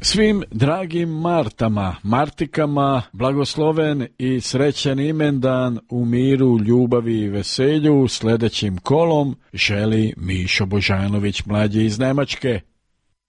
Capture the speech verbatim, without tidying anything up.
Svim dragim Martama, Martikama, blagosloven i srećan imendan u miru, ljubavi i veselju. Sljedećim kolom želi Mišo Božanović mlađi iz Nemačke.